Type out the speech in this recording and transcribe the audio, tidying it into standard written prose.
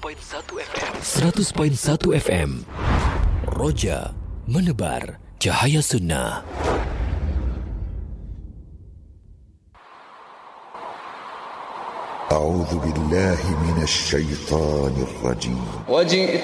100.1 FM. Roja menebar cahaya sunnah. أعوذ بالله من الشيطان الرجيم.